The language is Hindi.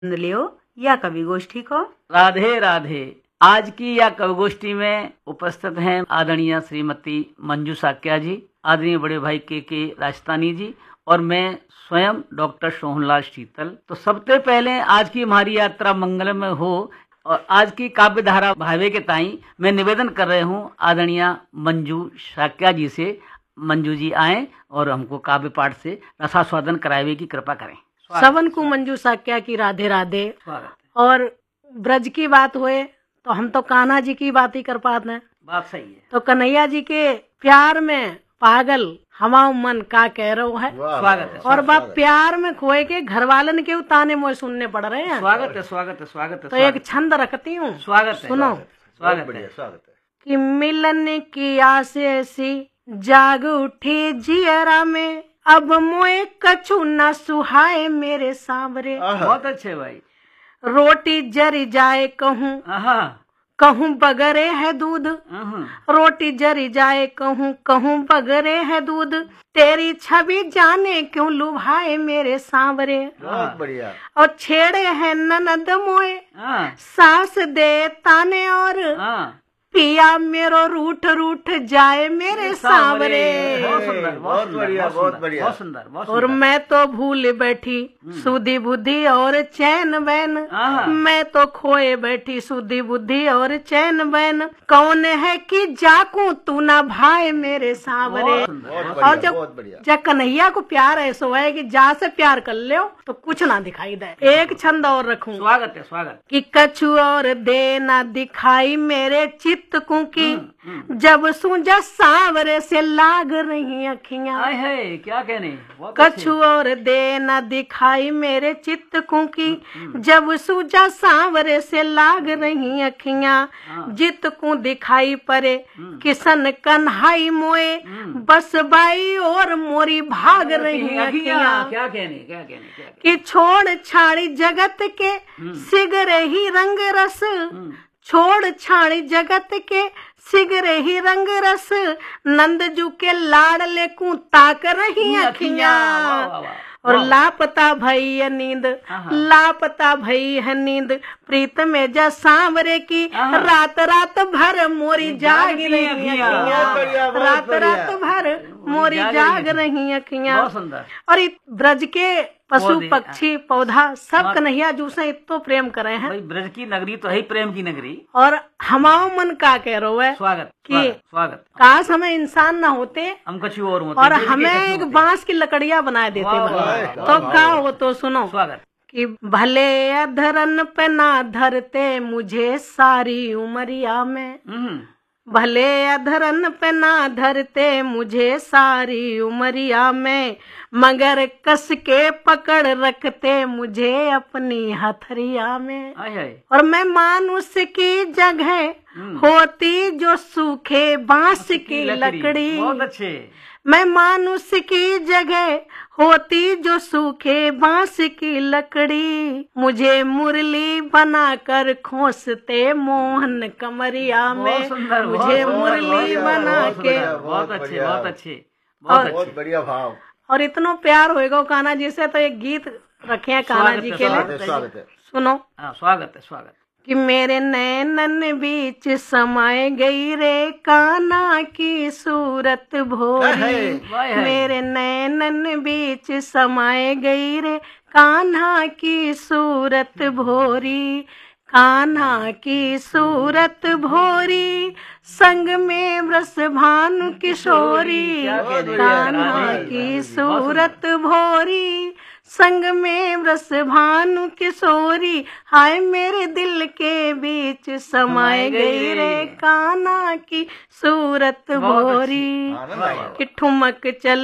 लियो या कवि गोष्ठी को। राधे राधे। आज की या कवि गोष्ठी में उपस्थित हैं आदरणीय श्रीमती मंजू साक्या जी, आदरणीय बड़े भाई के राजस्थानी जी और मैं स्वयं डॉक्टर सोहनलाल शीतल। तो सबसे पहले आज की हमारी यात्रा मंगलमय हो और आज की काव्य धारा भावे के ताई मैं निवेदन कर रहे हूँ आदरणीय मंजू साक्या जी से, मंजू जी आए और हमको काव्य पाठ से रसास्वादन करावे की कृपा करें। सवन को मंजू साक्या की राधे राधे। और ब्रज की बात हुए तो हम तो कान्हा जी की बात ही कर पाते हैं। बात सही है। तो कन्हैया जी के प्यार में पागल हमारा मन का कह रहा है। स्वागत है। और बाप प्यार में खोए के घर वालन के ताने मोए सुनने पड़ रहे हैं। स्वागत है, स्वागत है, स्वागत है। तो एक छंद रखती हूँ, स्वागत है, सुनो। स्वागत है, स्वागत है। कि मिलन की आस सी जाग उठी जियरा में, अब मोए कछु न सुहाए मेरे सांवरे। बहुत अच्छे भाई। रोटी जरी जाए कहूँ कहूँ बगरे है दूध, रोटी जरी जाए कहूँ कहूँ बगरे है दूध, तेरी छवि जाने क्यों लुभाए मेरे सांवरे। बहुत बढ़िया। और छेड़े है ननद मोए सास दे ताने, और पिया मेरो रूठ रूठ जाए मेरे सांवरे। बहुत सुंदर, बहुत बढ़िया, बहुत बढ़िया, बहुत सुंदर, बहुत और मैं तो भूल बैठी सुधी बुद्धि और चैन बैन, मैं तो खोए बैठी सुधी बुद्धि और चैन बैन, कौन है कि जाकू तू ना भाई मेरे सांवरे। और जब कन्हैया को प्यार ऐसा है कि जा से प्यार कर लो तो कुछ ना दिखाई दे। एक छंद और रखूं। स्वागत है, स्वागत। कि कछु और दे ना दिखाई मेरे चित्त की, जब सूझा सांवरे से लाग रही अखियां। है क्या कहने। कछु और दे न दिखाई मेरे चित्त की, जब सूझा सांवरे से लाग रही अखियां। जित को दिखाई परे किसन कन्हाई मोए, बस बाई और मोरी भाग रही अखियां। क्या कहने, क्या कहने। कि छोड़ छाड़ी जगत के सिगरे ही रंग रस, छोड़ छाड़ी जगत के सिगरे ही रंग रस, नंदजू के लाडले को ताक रही अखियां। और लापता भई है नींद, लापता भई है नींद, प्रीत में जा सांवरे की, रात रात भर मोरी जाग रही अखियां, रात रात भर मोरी जाग रही अखियां। और ब्रज के पशु पक्षी पौधा सब कन्हैया जू से इतो प्रेम करे हैं। ब्रज की नगरी तो है प्रेम की नगरी। और हमारा मन का कह रहा है स्वागत कि स्वागत। काश हमें इंसान न होते, हम कछु और होते, और हमें एक बांस की लकड़ियां बना देते तो क्या हो। तो सुनो। स्वागत। कि भले अधरन पे ना धरते मुझे सारी उमरिया में, भले अधरन पे ना धरते मुझे सारी उमरिया में, मगर कस के पकड़ रखते मुझे अपनी हथरिया में। और मैं मानुष की जगह होती जो सूखे बांस की लकड़ी। बहुत अच्छे। मैं मानुष की जगह होती जो सूखे बांस की लकड़ी, मुझे मुरली बनाकर खोसते मोहन कमरिया में, मुझे मुरली बना के। बहुत अच्छे, बहुत अच्छे, बहुत बढ़िया भाव। और इतना प्यार होएगा कान्हा जी से तो एक गीत रखे हैं कान्हा जी के लिए, सुनो। स्वागत है, स्वागत। कि मेरे नैनन बीच समाए गई रे कान्हा की सूरत भोरी, मेरे नैनन बीच समाए गई रे कान्हा की सूरत भोरी, कान्हा की सूरत भोरी, संग में वृष भानु किशोरी, कान्हा की सूरत भोरी, संग में वृष भानु किशोरी, हाय मेरे दिल के बीच समाए गई रे कान्हा की सूरत भोरी। कि ठुमक चल